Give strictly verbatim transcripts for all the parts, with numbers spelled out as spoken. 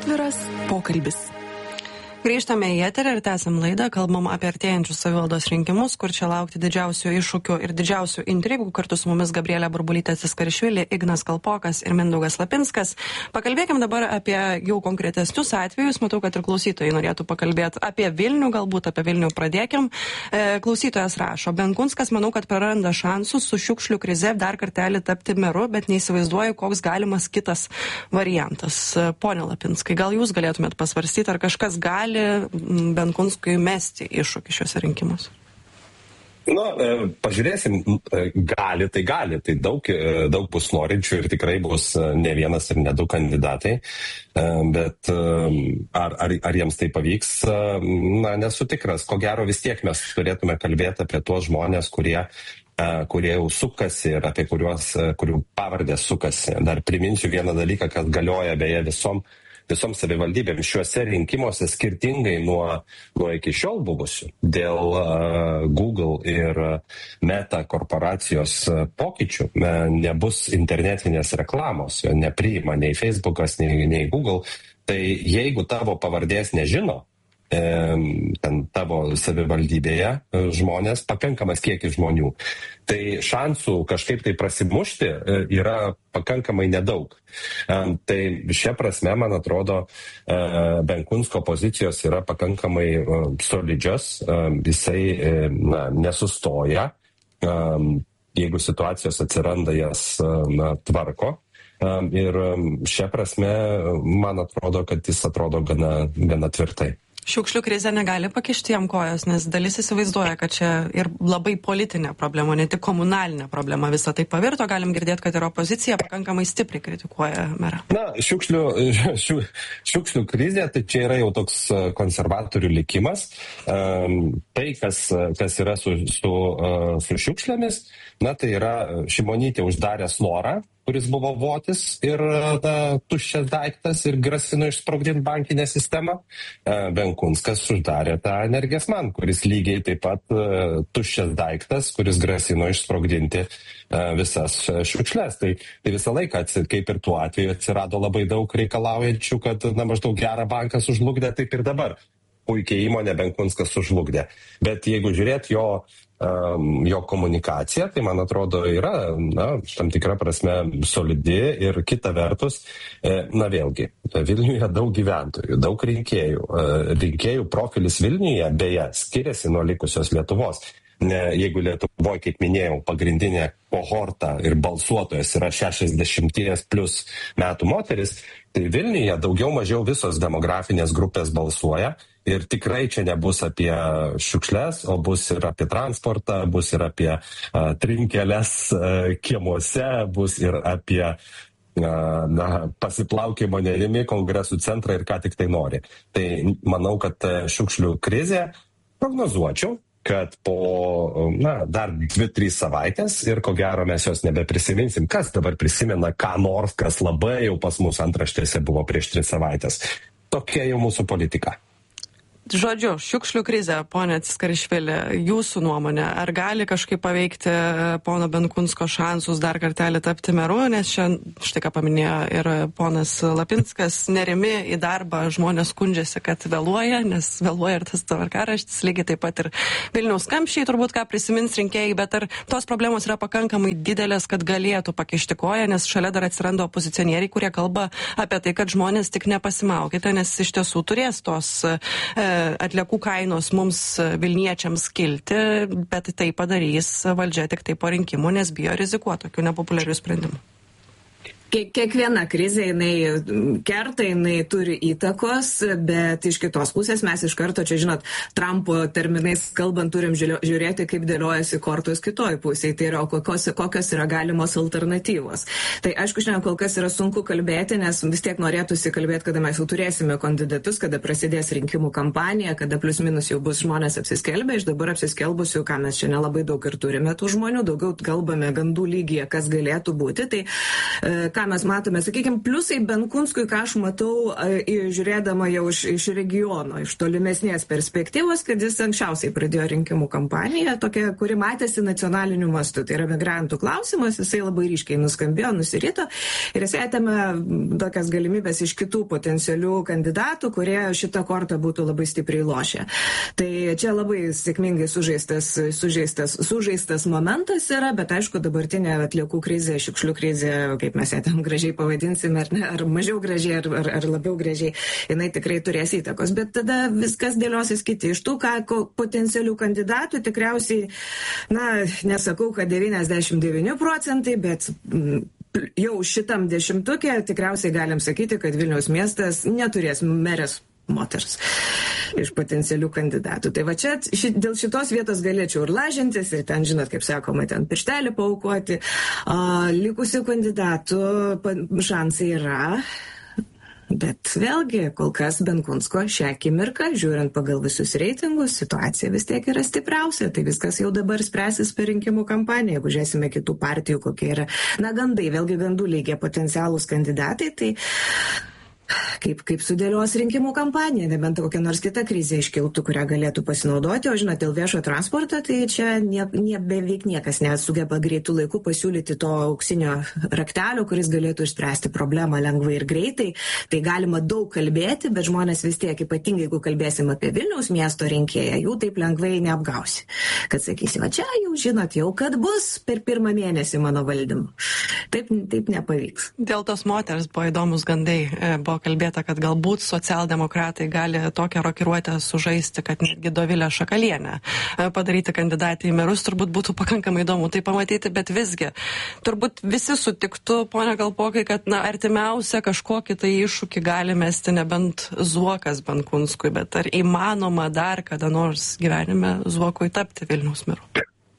Atviras pokalbis. Grįžtame į eterį ir tęsiam laidą, kalbam apie artėjančius savivaldos rinkimus, kur čia laukti didžiausių iššūkių ir didžiausių intrigų. Kartu su mumis Gabrielė Burbulytė Ciskarišvili, Ignas Kalpokas ir Mindaugas Lapinskas. Pakalbėkim dabar apie jau konkretesnius atvejus. Matau, kad ir klausytojai norėtų pakalbėti apie Vilnių, galbūt apie Vilnių pradėkim. E, klausytojas rašo, Benkunskas manau, kad praranda šansus su šiukšlių krize dar kartelį tapti meru, bet neįsivaizduoju, koks galimas kitas variantas. Pone Lapinskai, gal jūs galėtumėt pasvarstyti, ar kažkas gali Benkunskui mesti iššūkį šiuose rinkimuose? Na, pažiūrėsim, gali, tai gali, tai daug, daug bus norinčių ir tikrai bus ne vienas ir ne du kandidatai, bet ar, ar, ar jiems tai pavyks, na, nesu tikras. Ko gero vis tiek mes turėtume kalbėti apie tuos žmonės, kurie kurie jau sukasi ir apie kuriuos, kurių pavardės sukasi. Dar priminsiu vieną dalyką, kas galioja beje visom visoms savivaldybėms šiuose rinkimuose skirtingai nuo, nuo iki šiol buvusių. Dėl uh, Google ir Meta korporacijos uh, pokyčių uh, nebus internetinės reklamos, jo nepriima nei Facebookas, nei, nei Google. Tai jeigu tavo pavardės nežino, ten tavo savivaldybėje žmonės, pakankamas kiekis žmonių, tai šansų kažkaip tai prasimušti yra pakankamai nedaug. Tai šia prasme, man atrodo, Benkunsko pozicijos yra pakankamai solidžios, jisai na, nesustoja, jeigu situacijos atsiranda, jas na, tvarko. Ir šia prasme, man atrodo, kad jis atrodo gana, gana tvirtai. Šiukšlių krizė negali pakišti jam kojos, nes dalis įsivaizduoja, kad čia ir labai politinė problema, ne tik komunalinė problema visą tai pavirto. Galim girdėti, kad ir opozicija pakankamai stipriai kritikuoja merą. Na, šiukšlių, šiu, šiukšlių krizė, tai čia yra jau toks konservatorių likimas. Um, tai, kas, kas yra su, su, uh, su šiukšlėmis, na, tai yra Šimonytė uždarė snorą, kuris buvo votis ir na, tuščias daiktas ir grasino išsprogdinti bankinę sistemą. Benkunskas uždarė tą Energijos man, kuris lygiai taip pat uh, tuščias daiktas, kuris grasino išsprogdinti uh, visas šiukšles. Tai, tai visą laiką, kaip ir tuo atveju, atsirado labai daug reikalaujančių, kad na, maždaug gerą banką sužlugdė, taip ir dabar. Puikiai įmonė Benkunskas sužlugdė. Bet jeigu žiūrėt jo Um, jo komunikacija, tai man atrodo yra, na, tam tikra prasme solidi ir kita vertus, e, na vėlgi, Vilniuje daug gyventojų, daug rinkėjų. E, rinkėjų profilis Vilniuje, beje, skiriasi nuo likusios Lietuvos. Ne, jeigu Lietuvoje, kaip minėjau, pagrindinė kohorta ir balsuotojas yra šešiasdešimties plus metų moteris, tai Vilniuje daugiau mažiau visos demografinės grupės balsuoja. Ir tikrai čia nebus apie šiukšles, o bus ir apie transportą, bus ir apie a, trinkeles a, kiemuose, bus ir apie a, na, pasiplaukimo nerimi, kongresų centrą ir ką tik tai nori. Tai manau, kad šiukšlių krizė prognozuočiau, kad po na, dar dvi, trys savaitės ir ko gero mes jos nebeprisiminsim. Kas dabar prisimena, ką nors, kas labai jau pas mus antraštėse buvo prieš tris savaitės. Tokia jau mūsų politika. Žodžiu, šiukšlių krizė, ponė Ciskarišvili, jūsų nuomonė, ar gali kažkaip paveikti pono Benkunsko šansus dar kartelį tapti meru, nes čia, štai ką paminėjo ir ponas Lapinskas, nerimi į darbą, žmonės skundžiasi, kad vėluoja, nes vėluoja ir tas tvarkaraštis, lygiai taip pat ir Vilniaus kamščiai, turbūt ką prisimins rinkėjai, bet ar tos problemos yra pakankamai didelės, kad galėtų pakišti koją, nes šalia dar atsiranda opozicionieriai, kurie kalba apie tai, kad žmonės tik nepasimaukite, nes iš tiesų turės tos e, atliekų kainos mums Vilniečiams kilti, bet tai padarys valdžia tik tai po rinkimų, nes bijo rizikuoti tokių nepopuliarių sprendimų. Kiekviena krizė, jinai kerta, jinai turi įtakos, bet iš kitos pusės mes iš karto, čia žinot, Trumpo terminais kalbant, turim žiūrėti, kaip dėliojasi kortos kitoj pusėje, tai yra kokios, kokios yra galimos alternatyvos. Tai aišku, šiandien kol kas yra sunku kalbėti, nes vis tiek norėtųsi kalbėti, kada mes jau turėsime kandidatus, kada prasidės rinkimų kampanija, kada plius minus jau bus žmonės apsiskelbę, iš dabar apsiskelbusių, ką mes čia nelabai daug ir turime tų žmonių, daugiau kalbame gandų lygyje, kas galėtų būti. Tai ką mes matome, sakykime, pliusai Benkunskui, ką aš matau, žiūrėdama jau iš, iš regiono, iš tolimesnės perspektyvos, kad jis anksčiausiai pradėjo rinkimų kampaniją, tokia, kuri matėsi nacionaliniu mastu. Tai yra migrantų klausimas, jisai labai ryškiai nuskambėjo, nusirito ir jis atėmė tokias galimybės iš kitų potencialių kandidatų, kurie šitą kortą būtų labai stipriai lošę. Tai čia labai sėkmingai sužaistas, sužaistas, sužaistas momentas yra, bet aišku, dabartinė atliekų krizė, šiukšlių krizė, kaip mes ją ten gražiai pavadinsime, ar, ne, ar mažiau gražiai, ar, ar, ar labiau gražiai, jinai tikrai turės įtakos. Bet tada viskas dėliosis kiti. Iš tų ką, ko, potencialių kandidatų tikriausiai, na, nesakau, kad devyniasdešimt devyni procentai, bet m, jau šitam dešimtukė tikriausiai galim sakyti, kad Vilniaus miestas neturės merės moters iš potencialių kandidatų. Tai va čia ši, dėl šitos vietos galėčiau ir lažintis, ir ten, žinot, kaip sakoma, ten pirštelį paaukoti. A, likusių kandidatų šansai yra, bet vėlgi, kol kas Benkunsko šią akimirką, žiūrint pagal visus reitingus, situacija vis tiek yra stipriausia. Tai viskas jau dabar spręsis per rinkimų kampaniją. Jeigu žiūrėsime kitų partijų, kokie yra, na, gandai, vėlgi gandų lygiai potencialūs kandidatai, tai Kaip, kaip sudėlios rinkimų kampaniją, nebent kokia nors kita krizė iškiltų, kurią galėtų pasinaudoti, o žinot, dėl viešo transporto, tai čia nie, nie, beveik niekas nesugeba greitų laikų pasiūlyti to auksinio raktelio, kuris galėtų išspręsti problemą lengvai ir greitai. Tai galima daug kalbėti, bet žmonės vis tiek, ypatingai jeigu kalbėsim apie Vilniaus miesto rinkėją, jų taip lengvai neapgausi. Kad sakysi, va čia jau žinot, jau kad bus per pirmą mėnesį mano valdymu. Taip, taip nepavyks. Dėl tos moters buvo įdomus gandai. Buvo kalbėta, kad galbūt socialdemokratai gali tokią rokiruotę sužaisti, kad netgi Dovilę Šakalienę padaryti kandidatę į merus, turbūt būtų pakankamai įdomu tai pamatyti, bet visgi, turbūt visi sutiktų, ponia Kalpokai, kad na, artimiausia kažkokį tai iššūkį gali mesti nebent Zuokas Benkunskui, bet ar įmanoma dar kada nors gyvenime Zuokui tapti Vilniaus meru?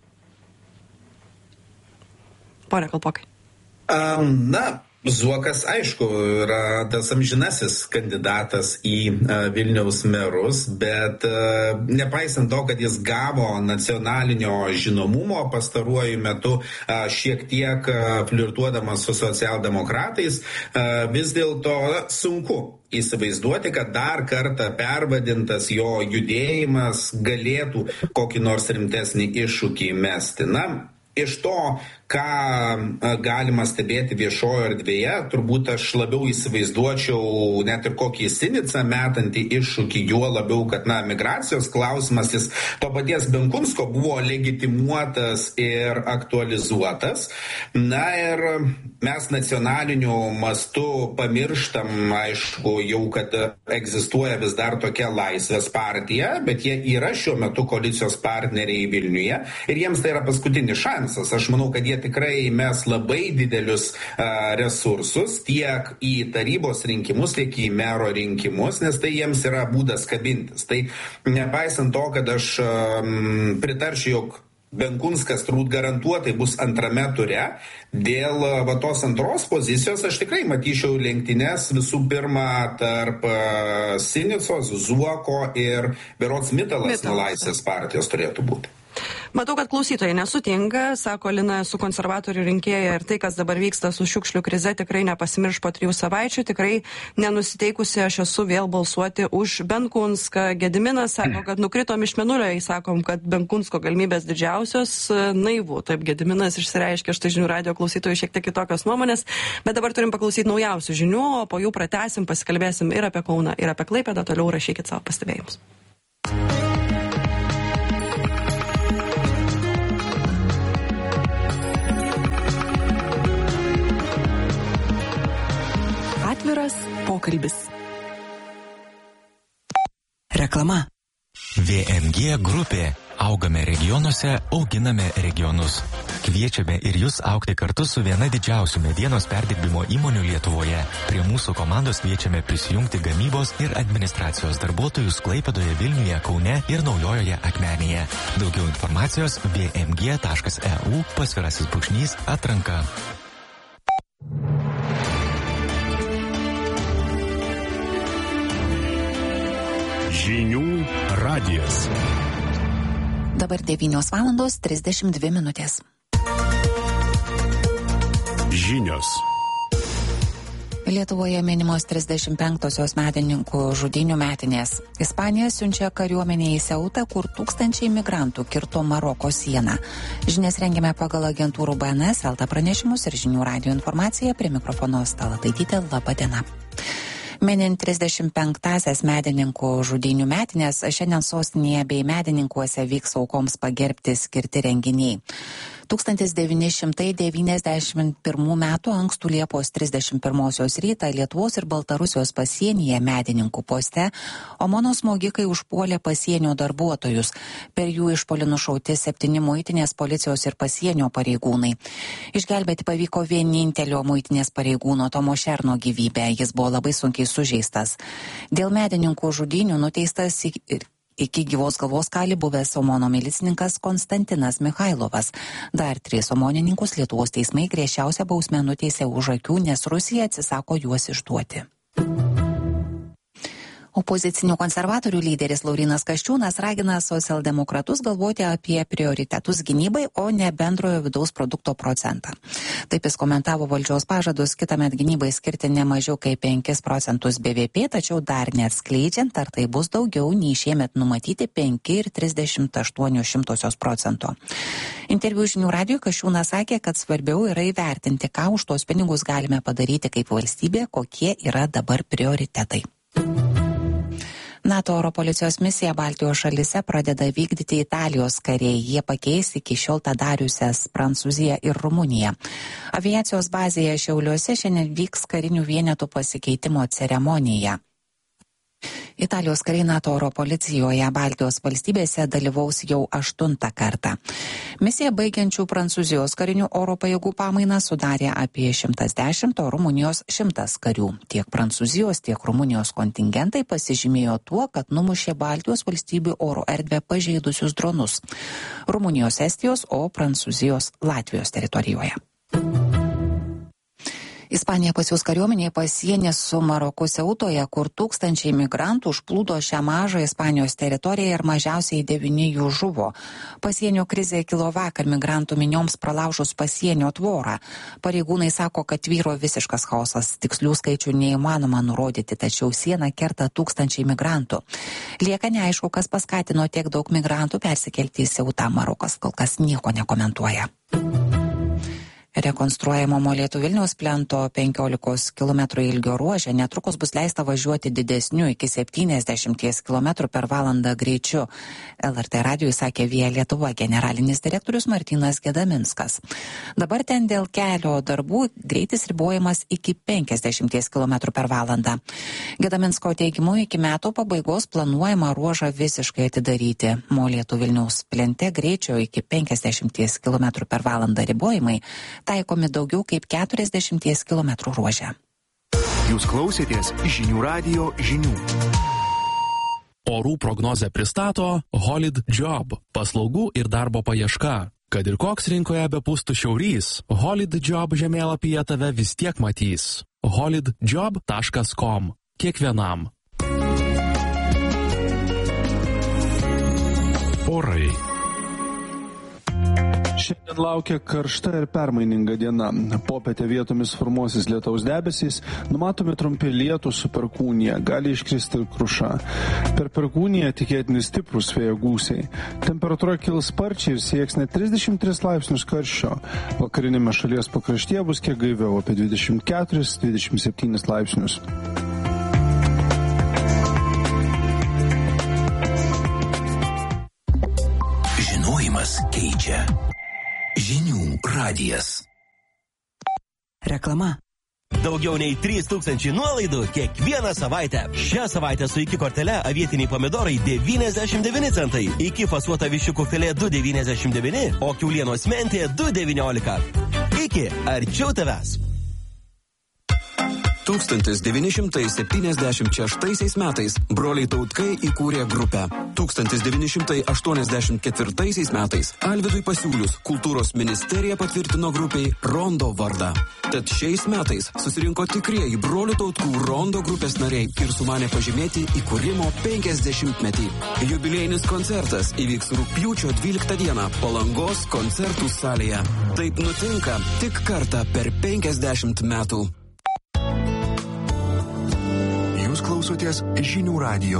Ponia Kalpokai. Um, na, Zuokas, aišku, yra tas amžinasis kandidatas į uh, Vilniaus merus, bet uh, nepaisant to, kad jis gavo nacionalinio žinomumo pastaruoju metu uh, šiek tiek uh, flirtuodamas su socialdemokratais, uh, vis dėlto sunku įsivaizduoti, kad dar kartą pervadintas jo judėjimas galėtų kokį nors rimtesnį iššūkį mesti. Na, iš to, ką galima stebėti viešojo erdvėje, turbūt aš labiau įsivaizduočiau net ir kokį Sinicą metantį iššūkį, juo labiau, kad, na, migracijos klausimas, jis to paties Benkunsko buvo legitimuotas ir aktualizuotas. Na ir mes nacionaliniu mastu pamirštam, aišku, jau, kad egzistuoja vis dar tokia Laisvės partija, bet jie yra šiuo metu koalicijos partneriai Vilniuje ir jiems tai yra paskutinis šansas. Aš manau, kad jie tikrai mes labai didelius uh, resursus tiek į tarybos rinkimus, tiek į mero rinkimus, nes tai jiems yra būdas kabintis. Tai nepaisant to, kad aš um, pritaršiu, jog Benkunskas turbūt garantuotai bus antrame ture, dėl va, tos antros pozicijos aš tikrai matyčiau lenktynes visų pirma tarp uh, Sinicos, Zuoko ir berods Mitalas nuo Laisvės partijos turėtų būti. Matau, kad klausytojai nesutinka, sako Lina, su konservatorių rinkėja ir tai, kas dabar vyksta su šiukšlių krize, tikrai nepasimirš po trijų savaičių, tikrai nenusiteikusi aš esu vėl balsuoti už Benkunską. Gediminas sako, kad nukritom iš mėnulio, įsakom, kad Benkunsko galimybės didžiausios, naivu. Taip, Gediminas išsireiškia, štai žinių radio klausytojų šiek tiek kitokios nuomonės, bet dabar turim paklausyti naujausių žinių, o po jų pratęsim, pasikalbėsim ir apie Kauną, ir apie Klaipėdą, toliau rašykit savo pastebėjimus. Atviras pokalbis. Reklama. V M G grupė. Augame regionuose, auginame regionus. Kviečiame ir jūs augti kartu su viena didžiausių medienos perdirbimo įmonių Lietuvoje. Prie mūsų komandos kviečiame prisijungti gamybos ir administracijos darbuotojus Klaipėdoje, Vilniuje, Kaune ir Naujojoje Akmenėje. Daugiau informacijos v m g taškas e u pasvirasis brūkšnys atranka. Žinių radijas. Dabar devynios valandos trisdešimt dvi minutės. Žinios. Lietuvoje minimos trisdešimt penktosios medininkų žudynių metinės. Ispanija siunčia kariuomenę į Seutą, kur tūkstančiai migrantų kirto Maroko sieną. Žinias rengiame pagal agentūrų B N S, Elta pranešimus ir žinių radijo informaciją. Prie mikrofono Stalataitytė, laba diena. Minint trisdešimt penktąsias medininkų žudynių metinės, šiandien sostinėje bei medininkuose vyks aukoms pagerbti skirti renginiai. tūkstantis devyni šimtai devyniasdešimt pirmų metų ankstų Liepos trisdešimt pirmosios rytą Lietuvos ir Baltarusijos pasienyje medininkų poste OMONo smogikai užpuolė pasienio darbuotojus. Per jų išpuolį nušauti septyni muitinės, policijos ir pasienio pareigūnai. Išgelbėti pavyko vienintelio muitinės pareigūno Tomo Šerno gyvybę. Jis buvo labai sunkiai sužeistas. Dėl medininkų žudynių nuteistas ir iki gyvos galvos kali buvęs OMONo milicininkas Konstantinas Michailovas. Dar tris omonininkus Lietuvos teismai griežčiausią bausmę nuteisė už akių, nes Rusija atsisako juos išduoti. Opozicinių konservatorių lyderis Laurynas Kasčiūnas ragina socialdemokratus galvoti apie prioritetus gynybai, o ne bendrojo vidaus produkto procentą. Taip jis komentavo valdžios pažadus kitąmet gynybai skirti ne mažiau kaip penkis procentus B V P, tačiau dar neatskleidžiant, ar tai bus daugiau nei šiemet numatyti penki ir trisdešimt aštuonios šimtosios procento. Interviu žinių radijui Kasčiūnas sakė, kad svarbiau yra įvertinti, ką už tos pinigus galime padaryti kaip valstybė, kokie yra dabar prioritetai. NATO oro policijos misiją Baltijos šalyse pradeda vykdyti Italijos kariai. Jie pakeis iki šiol tą dariusias Prancūziją ir Rumuniją. Aviacijos bazėje Šiauliuose šiandien vyks karinių vienetų pasikeitimo ceremonija. Italijos kariai NATO oro policijoje Baltijos valstybėse dalyvaus jau aštuntą kartą. Misiją baigiančių Prancūzijos karinių oro pajėgų pamainą sudarė apie šimtas dešimt, o Rumunijos šimtas karių. Tiek Prancūzijos, tiek Rumunijos kontingentai pasižymėjo tuo, kad numušė Baltijos valstybių oro erdvę pažeidusius dronus. Rumunijos Estijos, o Prancūzijos Latvijos teritorijoje. Ispanija pasiūs kariuomeniai pasienį su Maroku Seutoje, kur tūkstančiai migrantų užplūdo šią mažą Ispanijos teritoriją ir mažiausiai devyni jų žuvo. Pasienio krizė kilo vakar migrantų minioms pralaužus pasienio tvorą. Pareigūnai sako, kad tvyro visiškas chaosas. Tikslių skaičių neįmanoma nurodyti, tačiau sieną kerta tūkstančiai migrantų. Lieka neaišku, kas paskatino tiek daug migrantų persikelti į Seutą. Marokas kol kas nieko nekomentuoja. Rekonstruojamo Molėtų Vilniaus plento penkiolikos kilometrų ilgio ruože netrukus bus leista važiuoti didesniu iki septyniasdešimties kilometrų per valandą greičiu. L R T radijui sakė Via Lietuva generalinis direktorius Martynas Gedaminskas. Dabar ten dėl kelio darbų greitis ribojamas iki penkiasdešimties kilometrų per valandą. Gedaminsko teigimu iki metų pabaigos planuojama ruožą visiškai atidaryti. Molėtų Vilniaus plente greičio iki penkiasdešimties kilometrų per valandą ribojimai taikomi daugiau kaip keturiasdešimties kilometrų ruože. Jūs klausėtės žinių radijo žinių. Orų prognozę pristato Holid Job – paslaugų ir darbo paieška. Kad ir koks rinkoje bepūstų šiaurys, Holid Job žemėlapyje tave vis tiek matys. holid job taškas com. Kiekvienam. Orai. Šiandien laukia karšta ir permaininga diena. Popietę vietomis formuosis lietaus debesys, numatomi trumpi lietūs su perkūnija, gali iškristi ir kruša. Per perkūniją tikėtini stiprūs vėjo gūsiai. Temperatūra kils sparčiai ir sieks net trisdešimt tris laipsnius karščio. Vakarinėme šalies pakraštyje bus kiek gaiviau, apie dvidešimt keturis dvidešimt septynis laipsnius. Žinojimas keičia. Žinių radijas. Reklama. Daugiau nei trys tūkstančiai nuolaidų kiekvieną savaitę. Šią savaitę su iki kortele avietiniai pomidorai devyniasdešimt devyni centai, iki fasuota viščiukų filė du devyniasdešimt devyni, o kiaulienos mentė du devyniolika. Iki arčiau tavęs. tūkstantis devyni šimtai septyniasdešimt šeštaisiais metais broliai Tautkai įkūrė grupę. tūkstantis devyni šimtai aštuoniasdešimt ketvirtaisiais metais Alvydui pasiūlius kultūros ministerija patvirtino grupiai Rondo vardą. Tad šiais metais susirinko tikrieji brolių Tautkų Rondo grupės nariai ir sumanė pažymėti įkūrimo penkiasdešimtmetį. Jubiliejinis koncertas įvyks rugpjūčio dvyliktą dieną Palangos koncertų salėje. Taip nutinka tik kartą per penkiasdešimt metų. klausotės Žinių radijo.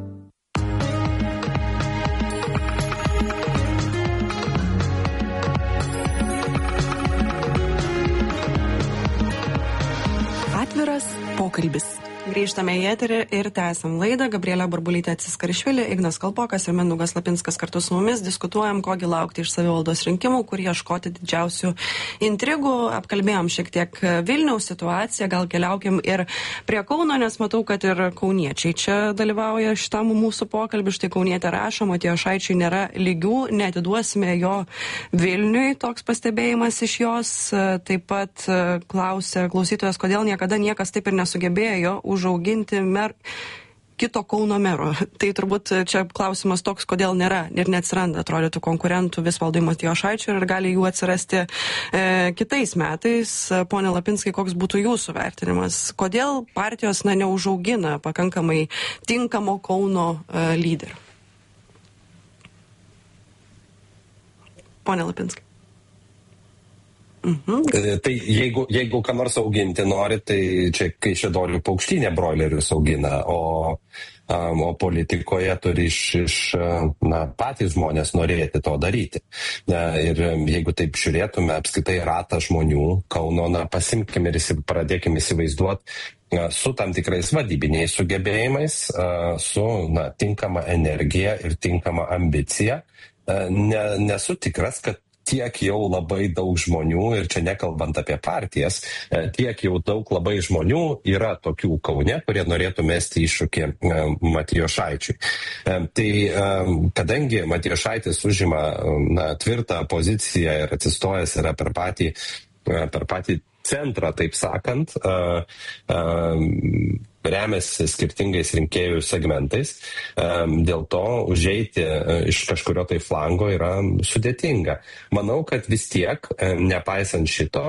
Atviras pokalbis. Grįžtame į eterį ir tęsiam laidą. Gabrielė Burbulytė Ciskarišvili, Ignas Kalpokas ir Mindaugas Lapinskas kartu su mumis diskutuojam, kogi laukti iš savivaldos rinkimų, kur ieškoti didžiausių intrigų. Apkalbėjom šiek tiek Vilniaus situaciją, gal keliaukim ir prie Kauno, nes matau, kad ir kauniečiai čia dalyvauja šitam mūsų pokalbį. Štai kaunietė rašo, Matijošaičiui nėra lygių, neatiduosime jo Vilniui, toks pastebėjimas iš jos. Taip pat klausė klausytojas, kodėl niekada niekas taip ir nesugebėjo užauginti mer... kito Kauno mero. Tai turbūt čia klausimas toks, kodėl nėra ir neatsiranda, atrodytų, konkurentų Visvaldui Matijošaičiui ir gali jų atsirasti e, kitais metais. Pone Lapinskai, koks būtų jūsų vertinimas? Kodėl partijos na, neužaugina pakankamai tinkamo Kauno e, lyderio? Pone Lapinskai. Mhm. Tai jeigu, jeigu ką nors auginti nori, tai čia kaišiadorių paukštynė broilerius augina, o, um, o politikoje turi iš, iš na, patys žmonės norėti to daryti. Na, ir jeigu taip žiūrėtume apskritai ratą žmonių Kauno, na, pasimkime ir pradėkime įsivaizduoti su tam tikrais vadybiniais sugebėjimais, su na, tinkama energija ir tinkama ambicija. Ne, nesu tikras, kad tiek jau labai daug žmonių, ir čia nekalbant apie partijas, tiek jau daug labai žmonių yra tokių Kaune, kurie norėtų mesti iššūkį Matijošaičiui. Tai kadangi Matijošaitis užima na, tvirtą poziciją ir atsistojęs yra per patį, per patį centrą, taip sakant, remiasi skirtingais rinkėjų segmentais, dėl to užeiti iš kažkurio tai flango yra sudėtinga. Manau, kad vis tiek, nepaisant šito,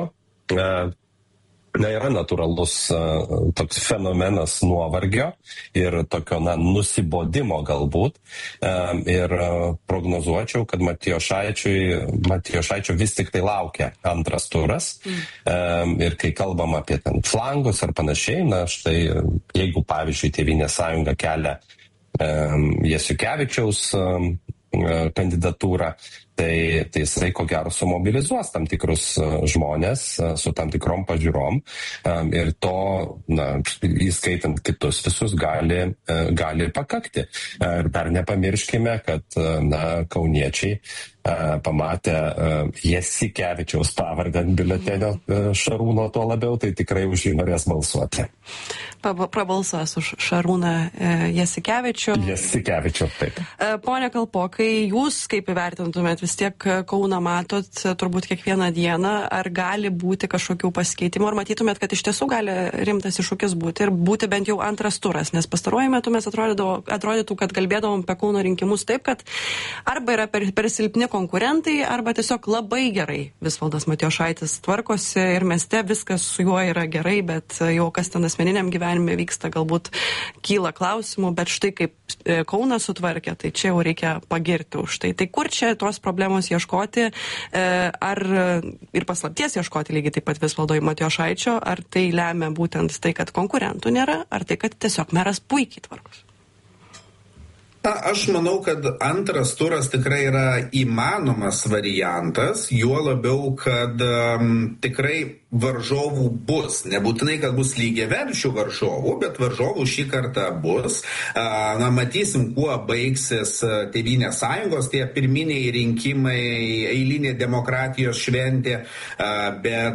na, yra natūralus uh, toks fenomenas nuovargio ir tokio na, nusibodimo galbūt. Um, ir uh, prognozuočiau, kad Matijošaičio vis tik tai laukia antras turas. Mm. Um, ir kai kalbam apie ten flangus ar panašiai, na štai jeigu pavyzdžiui Tėvynės sąjunga kelia um, Jasiukevičiaus um, kandidatūrą, tai, tai jisai ko gero sumobilizuos tam tikrus žmonės su tam tikrom pažiūrom ir to, na, įskaitant kitus visus, gali, gali pakakti. Ir dar nepamirškime, kad na, kauniečiai pamatę Jasikevičiaus pavardę ant biuletenio Šarūno, tuo labiau, tai tikrai už jį norės balsuoti. Prabalsuos už Šarūną Jasikevičių. Jasikevičių, taip. Pone Kalpokai, jūs kaip įvertintumėt, vis tiek Kauną matot turbūt kiekvieną dieną, ar gali būti kažkokių pasikeitimų, ar matytumėt, kad iš tiesų gali rimtas iššūkis būti ir būti bent jau antras turas, nes pastaruoju metu mes atrodytų, kad kalbėdavom apie Kauno rinkimus taip, kad arba yra per, per silpni konkurentai, arba tiesiog labai gerai Visvaldas Matijošaitis tvarkosi ir mieste viskas su juo yra gerai, bet jau kas ten asmeniniam gyvenime vyksta, galbūt kyla klausimų, bet štai kaip Kauną sutvarkė, tai čia jau reikia pagirti už tai. Tai kur čia tos problemos ieškoti, ar ir paslapties ieškoti lygiai taip pat Visvaldui Matijošaičio, ar tai lemia būtent tai, kad konkurentų nėra, ar tai, kad tiesiog meras puikiai tvarkosi? Na, aš manau, kad antras turas tikrai yra įmanomas variantas, juo labiau, kad um, tikrai varžovų bus. Nebūtinai, kad bus lygiaverčių varžovų, bet varžovų šį kartą bus. Uh, na, matysim, kuo baigsis uh, Tėvynės sąjungos tie pirminiai rinkimai, eilinė demokratijos šventė, uh, bet